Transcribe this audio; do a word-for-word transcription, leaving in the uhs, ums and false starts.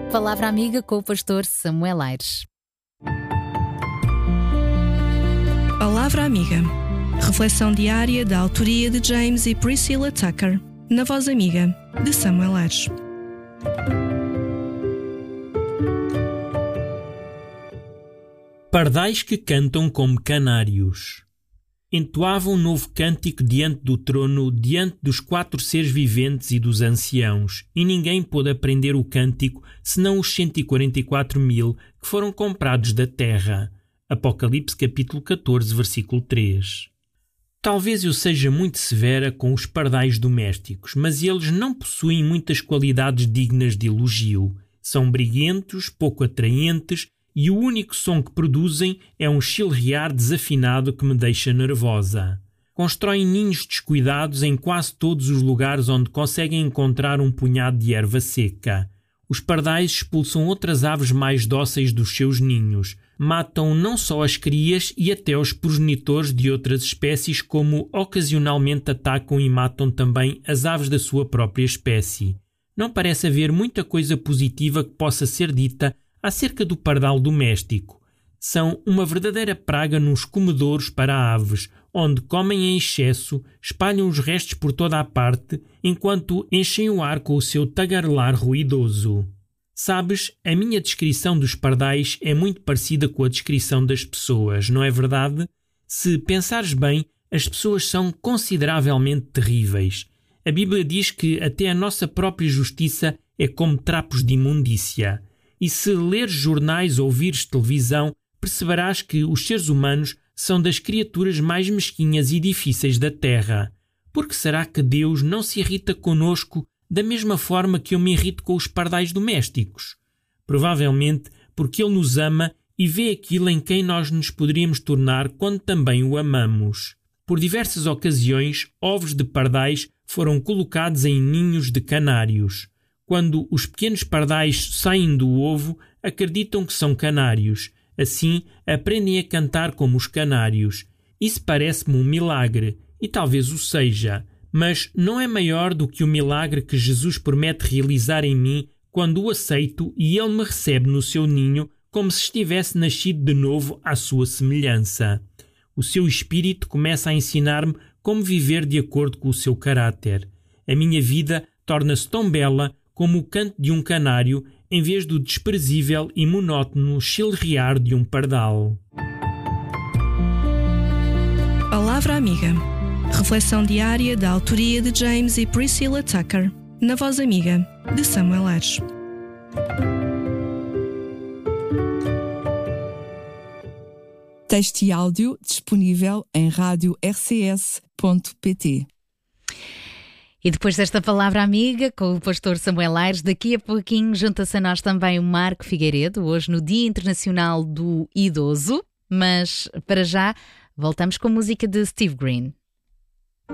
Palavra amiga com o pastor Samuel Aires. Palavra amiga. Reflexão diária da autoria de James e Priscilla Tucker, na voz amiga de Samuel Aires. Pardais que cantam como canários. Entoavam um novo cântico diante do trono, diante dos quatro seres viventes e dos anciãos, e ninguém pôde aprender o cântico, senão os cento e quarenta e quatro mil que foram comprados da terra. Apocalipse capítulo catorze, versículo três. Talvez eu seja muito severa com os pardais domésticos, mas eles não possuem muitas qualidades dignas de elogio. São briguentos, pouco atraentes, e o único som que produzem é um chilrear desafinado que me deixa nervosa. Constroem ninhos descuidados em quase todos os lugares onde conseguem encontrar um punhado de erva seca. Os pardais expulsam outras aves mais dóceis dos seus ninhos. Matam não só as crias e até os progenitores de outras espécies, como ocasionalmente atacam e matam também as aves da sua própria espécie. Não parece haver muita coisa positiva que possa ser dita acerca do pardal doméstico. São uma verdadeira praga nos comedouros para aves, onde comem em excesso, espalham os restos por toda a parte, enquanto enchem o ar com o seu tagarelar ruidoso. Sabes, a minha descrição dos pardais é muito parecida com a descrição das pessoas, não é verdade? Se pensares bem, as pessoas são consideravelmente terríveis. A Bíblia diz que até a nossa própria justiça é como trapos de imundícia. E se leres jornais ou ouvires televisão, perceberás que os seres humanos são das criaturas mais mesquinhas e difíceis da terra. Por que será que Deus não se irrita conosco da mesma forma que eu me irrito com os pardais domésticos? Provavelmente porque Ele nos ama e vê aquilo em quem nós nos poderíamos tornar quando também o amamos. Por diversas ocasiões, ovos de pardais foram colocados em ninhos de canários. Quando os pequenos pardais saem do ovo, acreditam que são canários. Assim, aprendem a cantar como os canários. Isso parece-me um milagre, e talvez o seja, mas não é maior do que o milagre que Jesus promete realizar em mim quando o aceito e Ele me recebe no seu ninho como se estivesse nascido de novo à sua semelhança. O seu Espírito começa a ensinar-me como viver de acordo com o seu caráter. A minha vida torna-se tão bela como o canto de um canário, em vez do desprezível e monótono chilrear de um pardal. Palavra amiga. Reflexão diária da autoria de James e Priscilla Tucker, na voz amiga de Samuel Aires. Texto e áudio disponível em rádio r c s ponto p t. E depois desta palavra amiga com o pastor Samuel Aires, daqui a pouquinho junta-se a nós também o Marco Figueiredo, hoje no Dia Internacional do Idoso, mas para já voltamos com a música de Steve Green.